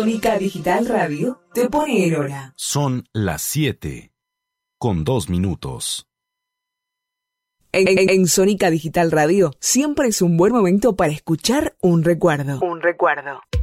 Sónica Digital Radio te pone en hora. Son las 7:02. En Sónica Digital Radio siempre es un buen momento para escuchar un recuerdo.